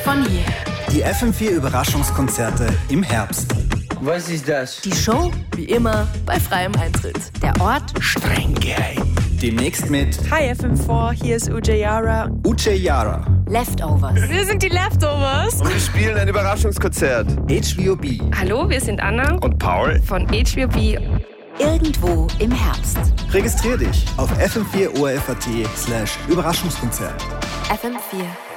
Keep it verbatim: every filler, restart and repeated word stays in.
von hier. Die F M vier Überraschungskonzerte im Herbst. Was ist das? Die Show, wie immer, bei freiem Eintritt. Der Ort Streng geheim. Demnächst mit Hi F M vier, hier ist Uche Yara. Uche Yara. Leftovers. Wir sind die Leftovers. Und wir spielen ein Überraschungskonzert. H V O B. Hallo, wir sind Anna Und Paul von H V O B. Irgendwo im Herbst. Registrier dich auf f m vier o r f punkt a t slash Überraschungskonzert. F M vier.